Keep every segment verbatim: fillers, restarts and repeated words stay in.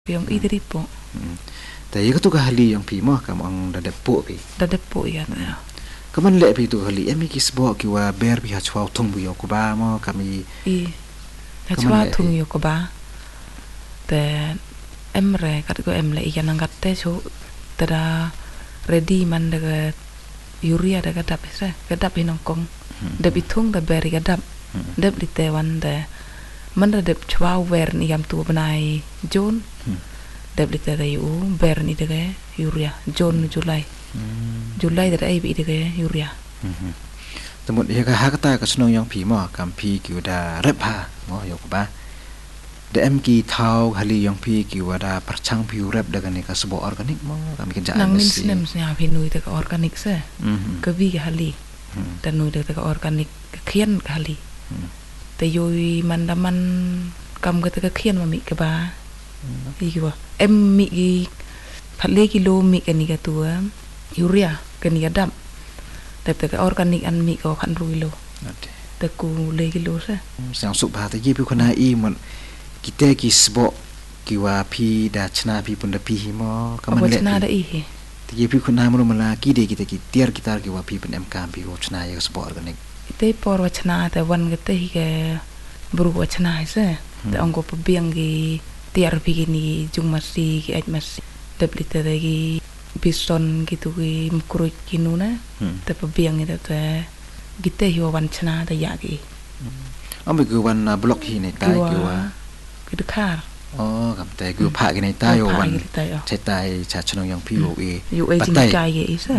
Yung idripo. Tapi itu tu kahali yang pi mah kamu ang dadepo pi. Dadepo ya na. Kaman le pi tu kahali emi kisbo kiwa ber pi hachwa tung bu yo kuba mo kami. I. Hachwa tung yo kuba. Te emre kat ko emle ikan angkat so tada ready man daga yuria daga dap se gadap hinongkong. Dap itung da beri gadap. Dap di tewan da man da dap chwa wer ni yam tu benai June. Dap di tada yu ber ni daga yuria June Julai. Julai da ai bi daga yuria. Temut dia ka hakata ka senong yang pi mo kam pi ki da rep ha mo yo ba. Da em ki thau hali yang pi ki wada perchang pi rep daga ni ka sebo organik mo kami kerjaan nang min sinem nya pi nui daga organik se. Ka vi hali. Dan nui daga organik kian hali. Te yoi mandaman kam kata kian mami ke ba. Iki wa em mi ki phatle kilo mi ka ni ka tu urea ka ni dam. Tapi tak organik an mi ko kan ruilo. Te ku le kilo se. Sang sup ba te ji pi khona i mon kita ki sbo ki wa pi da chna pi pun da pi mo kaman le. Chna da i he. Te ji pi khona mo mala ki de kita ki tiar kita ki wa pi pun em kam pi ko chna ya sbo organik. Te por wa chna te wan ke te ke buru wa chna se. Te angko pa biang ki tiar pi ni jung masi ki aj masi. Te bli te ki bison gitu ki mkurut kinuna te pabiang itu te gite hiwa wan chana da yagi ambe ku wan blok hi nei tai ki wa ki dekar oh kam te ku pha ki nei tai yo wan che tai cha chno yang pi wo e yu e jing kai ge isa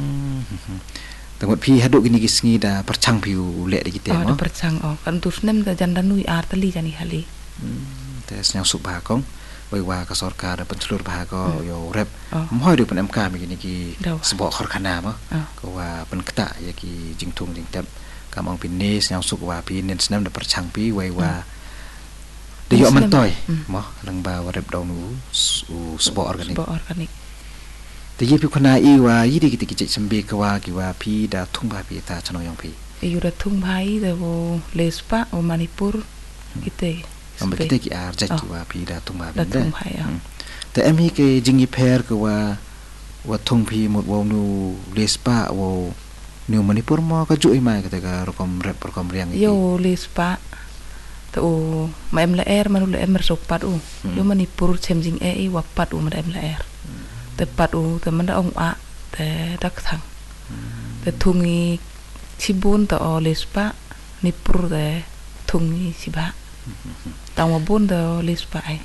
tengok pi haduk gini ki sngi da perchang pi u le de gite mo oh da perchang oh kan tu snem da janda nui artali jani hali te snyang sup ba kong wa ka sarkar da pencelur bah ko yo rep moi du pen M K mi ni ki sebok kharkhana ma ko wa pen kta ya ki jingtung jing tap kam ong pin nes yang suk wa pi nen snam da perchang pi wai wa de yo man toy mo lang ba wa rep dau nu sebok organik sebok organik te ye pi khona i wa yi de ki ki sembe ka wa ki wa pi da thung ba pi ta chano yang pi yu da thung bhai da wo lespa o Manipur kite ambe kita ki ar jat ki wa pi da tung ba da tung bhai ya te em hi ke jingi pher ko wa wa thung pi mot wo nu lespa wo nu Manipur mo ka ju i mai ka ka rokom rep rokom riang yo lespa to ma em la er manu la em so pat u yo Manipur chem jing e i wa pat u ma em la er te pat u te man da ong a te dak thang te thungi chibun to lespa Nipur de thungi siba tang wa bun da lespa ai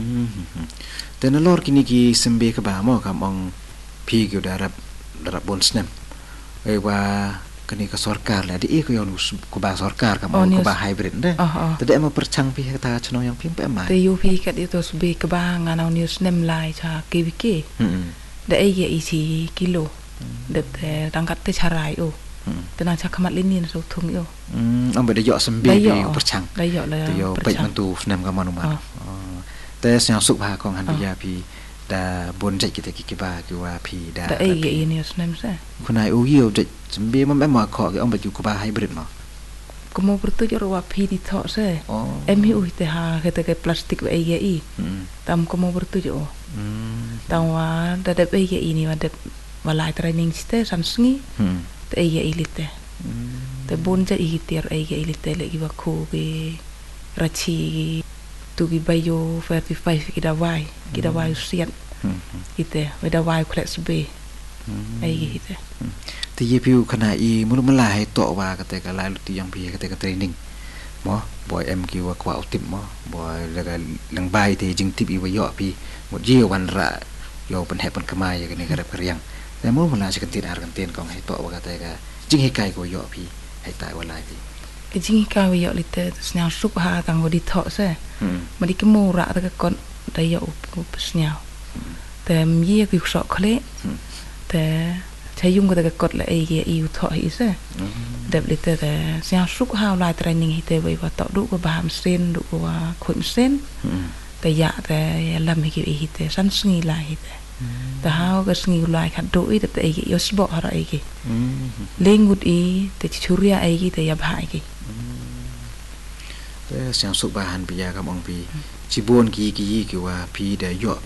te na lor kini ki sembe ka ba mo kam ong pi ki darap darap bon snem e wa kini ka sarkar la di e ko yon ku ba sarkar kam ong ku ba hybrid de te de ma perchang pi ta chno yang pi pe mai te yu pi ka di to sbe ka ba ngana news nem lai cha ki wi ki de e ye i si kilo de te rangkat te charai o tenang cak kamat lini so thung yo ambe de yo sembe pi perchang da yo la yo pe man tu nem ka manu ma te syang suk ba kong han biya pi da bon jai kita ki ki ba ki wa pi da da e ye ni nem se kunai u yo de sembe ma ma kho ki ambe ku ba hybrid ma como bertu yo wa pi di tho se em hi u te ha ke te ke plastik e ye i tam como bertu yo tam wa da de e ye ini wa de walai training ste samsngi te ye ilite te bonja igiter ye ilite le giwa ko ge rachi tu gi bayo thirty-five ki da wai ki da wai siat ite we da wai klet be ai ite te ye piu khana i mulu mala hai to wa ka te ka la lu ti yang pi ka te ka training mo boy em ki wa kwa tip mo boy la ga lang bai te jing tip i wa yo pi mo ji wan ra yo pen he pen kamai ka ni ka rap riangแต่เมื่อมันลาจะกันตีนอาร์กันตีนกองให้ตัวว่ากันแต่ก็จริงให้ไกลกว่าเยอะพี่ให้ตายว่าลายพี่จริงให้ไกลกว่าเยอะเลยแต่สยามสุขหาต่างวันดีเถาะใช่มันดีก็โมระแต่ก็ก่อนได้เยอะอุปสยามแต่ยี่ก็อยู่สอกเลยแต่ใช้ยุ่งก็แต่ก็กดเลยไอ้เกี่ยอยู่เถาะอีใช่เด็บเลยแต่สยามสุขหาลายเทรนนิ่งให้แต่ไว้ว่าต่อดูก็บามเส้นดูก็ว่าขนเส้นแต่ยาแต่ลำให้กี่อีแต่สั้นสงีลายแต่แต่เฮาก็สงิวลายขัดโดยแต่ไอ้กี่ยศบอกอะไรไอ้กี่เล่งกุดอีแต่ชุเรียไอ้กี่แต่ยาบหายกี่ siang suk bahan pi ya kam ong pi จีบวนกีกีคือว่าพี่เดยอ